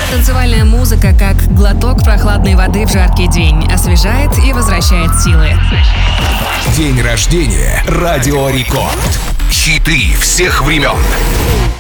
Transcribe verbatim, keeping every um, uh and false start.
Танцевальная музыка, как глоток прохладной воды в жаркий день, освежает и возвращает силы. День рождения Радио Рекорд. Хиты всех времен.